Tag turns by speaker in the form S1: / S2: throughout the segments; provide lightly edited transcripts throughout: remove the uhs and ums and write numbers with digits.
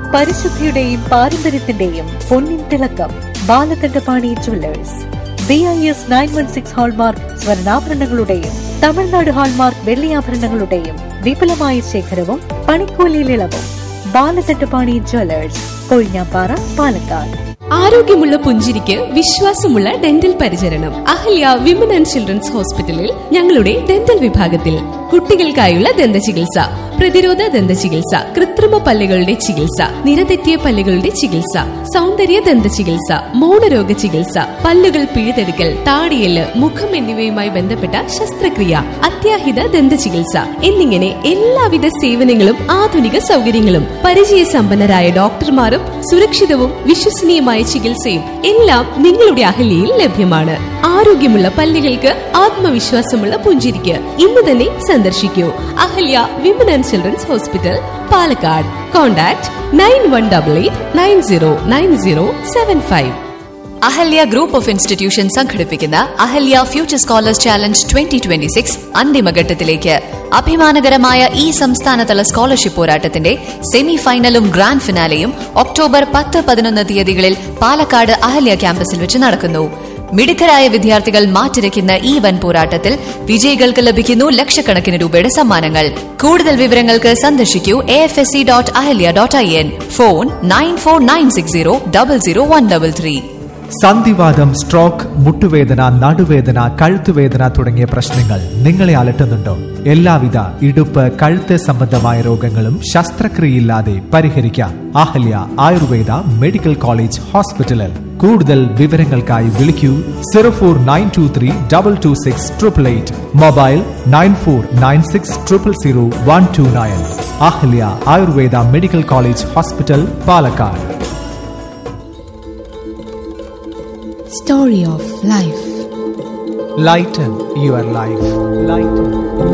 S1: പരിശുദ്ധിയുടെയും പാരമ്പര്യത്തിന്റെയും പൊന്നിൻ തിളക്കം. Balakandapani Jewellers. BIS 916 hallmark സ്വർണ്ണാഭരണങ്ങളുടെയും Tamil Nadu hallmark വെള്ളിയാഭരണങ്ങളുടെയും വിപുലമായ ശേഖരവും പണിക്കൂലിയിൽ ഇളവും. ബാലകണ്ഠപാണി ജ്വല്ലേഴ്സ്, കൊഴിഞ്ഞാപ്പാറ, പാലക്കാട്.
S2: ആരോഗ്യമുള്ള പുഞ്ചിരിക്ക് വിശ്വാസമുള്ള ഡെന്റൽ പരിചരണം. അഹല്യ വിമൻ ആൻഡ് ചിൽഡ്രൻസ് ഹോസ്പിറ്റലിൽ ഞങ്ങളുടെ ഡെന്റൽ വിഭാഗത്തിൽ കുട്ടികൾക്കായുള്ള ദന്തചികിത്സ, പ്രതിരോധ ദന്തചികിത്സ, കൃത്രിമ പല്ലുകളുടെ ചികിത്സ, നിരതെറ്റിയ പല്ലുകളുടെ ചികിത്സ, സൗന്ദര്യ ദന്തചികിത്സ, മൗനരോഗ ചികിത്സ, പല്ലുകൾ പിഴുതെടുക്കൽ, താടിയെല്ല്, മുഖം എന്നിവയുമായി ബന്ധപ്പെട്ട ശസ്ത്രക്രിയ, അത്യാഹിത ദന്തചികിത്സ എന്നിങ്ങനെ എല്ലാവിധ സേവനങ്ങളും ആധുനിക സൗകര്യങ്ങളും പരിചയസമ്പന്നരായ ഡോക്ടർമാരും സുരക്ഷിതവും വിശ്വസനീയമായ ചികിത്സയും എല്ലാം നിങ്ങളുടെ അഹല്യയിൽ ലഭ്യമാണ്. ആരോഗ്യമുള്ള പല്ലുകൾക്ക് ആത്മവിശ്വാസമുള്ള പുഞ്ചിരിക്ക് ഇന്ന് തന്നെ സന്ദർശിക്കൂ. Ahalya women and children's hospital, Palakkad. Contact 9188909075.
S3: Ahalya group of institution സംഘടിപ്പിക്കുന്ന അഹല്യ ഫ്യൂച്ചർ സ്കോളേഴ്സ് ചാലഞ്ച് 2026 അന്തിമഘട്ടത്തിലേക്ക്. അഭിമാനകരമായ ഈ സംസ്ഥാനതല സ്കോളർഷിപ്പ് പോരാട്ടത്തിന്റെ സെമി ഫൈനലും ഗ്രാൻഡ് ഫിനാലെയും ഒക്ടോബർ 10-11 തീയതികളിൽ പാലക്കാട് അഹല്യ ക്യാമ്പസിൽ വെച്ച് നടക്കുന്നു. മിടുക്കരായ വിദ്യാർത്ഥികൾ മാറ്റിരയ്ക്കുന്ന ഈ വൻ പോരാട്ടത്തിൽ വിജയികൾക്ക് ലഭിക്കുന്നു ലക്ഷക്കണക്കിന് രൂപയുടെ സമ്മാനങ്ങൾ. കൂടുതൽ വിവരങ്ങൾക്ക് സന്ദർശിക്കൂ afsc.ahilya.in. ഫോൺ 9496000133.
S4: സന്ധിവാതം, സ്ട്രോക്ക്, മുട്ടുവേദന, നടുവേദന, കഴുത്തുവേദന തുടങ്ങിയ പ്രശ്നങ്ങൾ നിങ്ങളെ അലട്ടുന്നുണ്ടോ? എല്ലാവിധ ഇടുപ്പ്, കഴുത്ത് സംബന്ധമായ രോഗങ്ങളും ശസ്ത്രക്രിയയില്ലാതെ പരിഹരിക്കാം അഹല്യ ആയുർവേദ മെഡിക്കൽ കോളേജ് ഹോസ്പിറ്റലിൽ. കൂടുതൽ വിവരങ്ങൾക്കായി വിളിക്കൂ 0492326888. Mobile 9496000129. Ahalya Ayurveda medical college hospital, Palakkad.
S2: Story of life.
S4: Lighten your life. Lighten.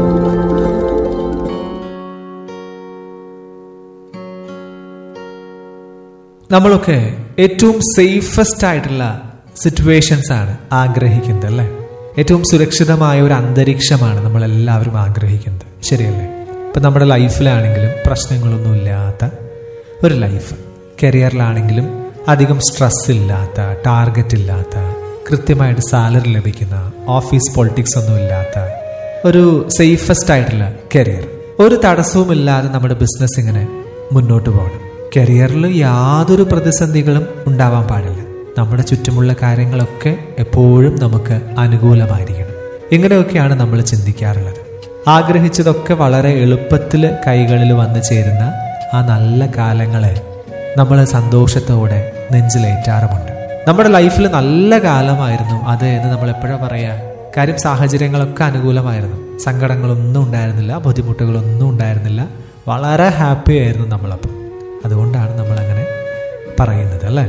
S4: നമ്മളൊക്കെ ഏറ്റവും സേഫസ്റ്റ് ആയിട്ടുള്ള സിറ്റുവേഷൻസ് ആണ് ആഗ്രഹിക്കുന്നത്, അല്ലേ? ഏറ്റവും സുരക്ഷിതമായ ഒരു അന്തരീക്ഷമാണ് നമ്മളെല്ലാവരും ആഗ്രഹിക്കുന്നത്, ശരിയല്ലേ? ഇപ്പം നമ്മുടെ ലൈഫിലാണെങ്കിലും പ്രശ്നങ്ങളൊന്നും ഇല്ലാത്ത ഒരു ലൈഫ്, കരിയറിലാണെങ്കിലും അധികം സ്ട്രെസ് ഇല്ലാത്ത, ടാർഗറ്റ് ഇല്ലാത്ത, കൃത്യമായിട്ട് സാലറി ലഭിക്കുന്ന, ഓഫീസ് പൊളിറ്റിക്സ് ഒന്നും ഇല്ലാത്ത ഒരു സേഫസ്റ്റ് ആയിട്ടുള്ള കരിയർ. ഒരു തടസ്സവും ഇല്ലാതെ നമ്മുടെ ബിസിനസ് ഇങ്ങനെ മുന്നോട്ട് പോകണം. കരിയറിൽ യാതൊരു പ്രതിസന്ധികളും ഉണ്ടാവാൻ പാടില്ല. നമ്മുടെ ചുറ്റുമുള്ള കാര്യങ്ങളൊക്കെ എപ്പോഴും നമുക്ക് അനുകൂലമായിരിക്കണം. ഇങ്ങനെയൊക്കെയാണ് നമ്മൾ ചിന്തിക്കാറുള്ളത്. ആഗ്രഹിച്ചതൊക്കെ വളരെ എളുപ്പത്തിൽ കൈകളിൽ വന്നു ചേരുന്ന ആ നല്ല കാലങ്ങളെ നമ്മൾ സന്തോഷത്തോടെ നെഞ്ചിലേറ്റാറുമുണ്ട്. നമ്മുടെ ലൈഫിൽ നല്ല കാലമായിരുന്നു അത് എന്ന് നമ്മൾ എപ്പോഴാണ് പറയുക? കാര്യം സാഹചര്യങ്ങളൊക്കെ അനുകൂലമായിരുന്നു, സങ്കടങ്ങളൊന്നും ഉണ്ടായിരുന്നില്ല, ബുദ്ധിമുട്ടുകളൊന്നും ഉണ്ടായിരുന്നില്ല, വളരെ ഹാപ്പി ആയിരുന്നു നമ്മളപ്പോൾ. അതുകൊണ്ടാണ് നമ്മളങ്ങനെ പറയുന്നത്, അല്ലേ?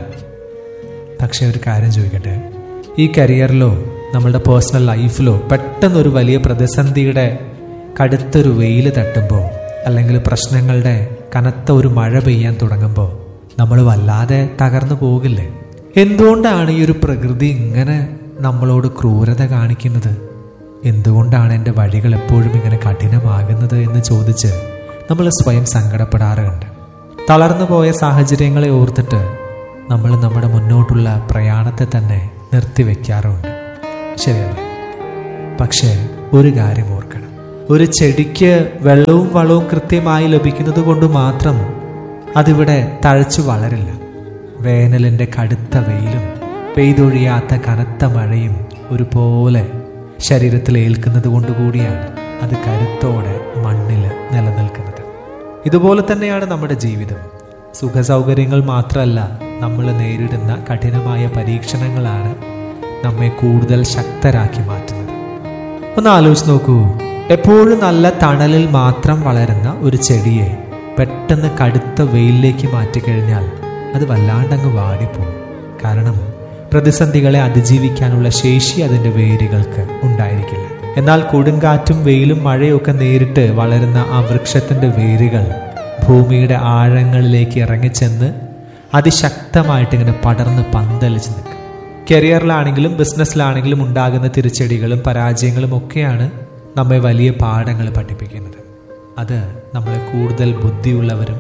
S4: പക്ഷേ ഒരു കാര്യം ചോദിക്കട്ടെ, ഈ കരിയറിലോ നമ്മളുടെ പേഴ്സണൽ ലൈഫിലോ പെട്ടെന്നൊരു വലിയ പ്രതിസന്ധിയുടെ കടുത്തൊരു വെയിൽ തട്ടുമ്പോൾ, അല്ലെങ്കിൽ പ്രശ്നങ്ങളുടെ കനത്ത ഒരു മഴ പെയ്യാൻ തുടങ്ങുമ്പോൾ നമ്മൾ വല്ലാതെ തകർന്നു പോകില്ലേ? എന്തുകൊണ്ടാണ് ഈ ഒരു പ്രകൃതി ഇങ്ങനെ നമ്മളോട് ക്രൂരത കാണിക്കുന്നത്? എന്തുകൊണ്ടാണ് എൻ്റെ വഴികൾ എപ്പോഴും ഇങ്ങനെ കഠിനമാകുന്നത് എന്ന് ചോദിച്ച് നമ്മൾ സ്വയം സങ്കടപ്പെടാറുണ്ട്. തളർന്നു പോയ സാഹചര്യങ്ങളെ ഓർത്തിട്ട് നമ്മൾ നമ്മുടെ മുന്നോട്ടുള്ള പ്രയാണത്തെ തന്നെ നിർത്തിവെക്കാറുണ്ട്, ശരിയല്ലേ? പക്ഷേ ഒരു കാര്യം ഓർക്കണം, ഒരു ചെടിക്ക് വെള്ളവും വളവും കൃത്യമായി ലഭിക്കുന്നത് കൊണ്ട് മാത്രം അതിവിടെ തഴച്ചു വളരില്ല. വേനലിൻ്റെ കടുത്ത വെയിലും പെയ്തൊഴിയാത്ത കനത്ത മഴയും ഒരുപോലെ ശരീരത്തിൽ ഏൽക്കുന്നത് കൊണ്ടുകൂടിയാണ് അത് കരുത്തോടെ മണ്ണിൽ നിലനിൽക്കുന്നത്. ഇതുപോലെ തന്നെയാണ് നമ്മുടെ ജീവിതം. സുഖസൗകര്യങ്ങൾ മാത്രമല്ല, നമ്മൾ നേരിടുന്ന കഠിനമായ പരീക്ഷണങ്ങളാണ് നമ്മെ കൂടുതൽ ശക്തരാക്കി മാറ്റുന്നത്. ഒന്ന് ആലോചിച്ച് നോക്കൂ, എപ്പോഴും നല്ല തണലിൽ മാത്രം വളരുന്ന ഒരു ചെടിയെ പെട്ടെന്ന് കടുത്ത വെയിലിലേക്ക് മാറ്റിക്കഴിഞ്ഞാൽ അത് വല്ലാണ്ടങ്ങ് വാടിപ്പോകും. കാരണം പ്രതിസന്ധികളെ അതിജീവിക്കാനുള്ള ശേഷി അതിൻ്റെ വേരുകൾക്ക് ഉണ്ടായിരിക്കില്ല. എന്നാൽ കൊടുങ്കാറ്റും വെയിലും മഴയൊക്കെ നേരിട്ട് വളരുന്ന ആ വൃക്ഷത്തിൻ്റെ വേരുകൾ ഭൂമിയുടെ ആഴങ്ങളിലേക്ക് ഇറങ്ങിച്ചെന്ന് അതിശക്തമായിട്ട് ഇങ്ങനെ പടർന്ന് പന്തലിച്ച് നിൽക്കും. കരിയറിലാണെങ്കിലും ബിസിനസ്സിലാണെങ്കിലും ഉണ്ടാകുന്ന തിരിച്ചടികളും പരാജയങ്ങളും ഒക്കെയാണ് നമ്മെ വലിയ പാഠങ്ങൾ പഠിപ്പിക്കുന്നത്. അത് നമ്മളെ കൂടുതൽ ബുദ്ധിയുള്ളവരും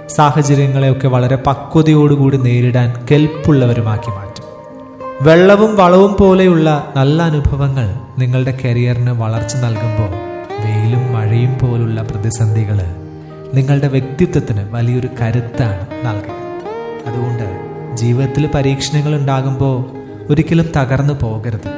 S4: സാഹചര്യങ്ങളെയൊക്കെ വളരെ പക്വതയോടുകൂടി നേരിടാൻ കെൽപ്പുള്ളവരുമാക്കി മാറ്റും. വെള്ളവും വളവും പോലെയുള്ള നല്ല അനുഭവങ്ങൾ നിങ്ങളുടെ കരിയറിന് വളർച്ച നൽകുമ്പോൾ വെയിലും മഴയും പോലുള്ള പ്രതിസന്ധികൾ നിങ്ങളുടെ വ്യക്തിത്വത്തിന് വലിയൊരു കരുത്താണ് നൽകുക. അതുകൊണ്ട് ജീവിതത്തിൽ പരീക്ഷണങ്ങൾ ഉണ്ടാകുമ്പോൾ ഒരിക്കലും തളർന്നു പോകരുത്.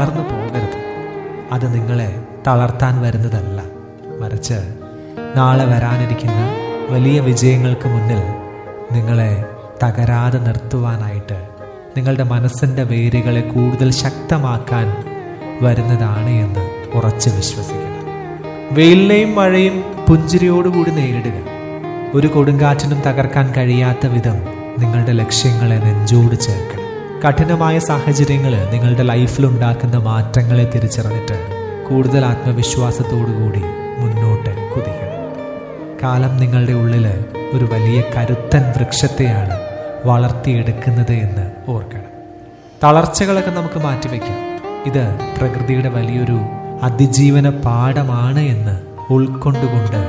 S4: അത് നിങ്ങളെ തളർത്താൻ വരുന്നതല്ല, മറിച്ച് നാളെ വരാനിരിക്കുന്ന വലിയ വിജയങ്ങൾക്ക് മുന്നിൽ നിങ്ങളെ തകരാതെ നിർത്തുവാനായിട്ട്, നിങ്ങളുടെ മനസ്സിൻ്റെ വേരുകളെ കൂടുതൽ ശക്തമാക്കാൻ വരുന്നതാണ് എന്ന് ഉറച്ചു വിശ്വസിക്കണം. വെയിലിനെയും മഴയും പുഞ്ചിരിയോടുകൂടി നേരിടുക. ഒരു കൊടുങ്കാറ്റിനും തകർക്കാൻ കഴിയാത്ത വിധം നിങ്ങളുടെ ലക്ഷ്യങ്ങളെ നെഞ്ചോട് ചേർക്കണം. കഠിനമായ സാഹചര്യങ്ങൾ നിങ്ങളുടെ ലൈഫിൽ ഉണ്ടാക്കുന്ന മാറ്റങ്ങളെ തിരിച്ചറിഞ്ഞിട്ട് കൂടുതൽ ആത്മവിശ്വാസത്തോടുകൂടി മുന്നോട്ട് കുതിക്കണം. കാലം നിങ്ങളുടെ ഉള്ളിൽ ഒരു വലിയ കരുത്തൻ വൃക്ഷത്തെയാണ് വളർത്തിയെടുക്കുന്നത് എന്ന് ഓർക്കണം. തളർച്ചകളൊക്കെ നമുക്ക് മാറ്റിവെക്കാം. ഇത് പ്രകൃതിയുടെ വലിയൊരു അതിജീവന പാഠമാണ് എന്ന് ഉൾക്കൊണ്ടുകൊണ്ട്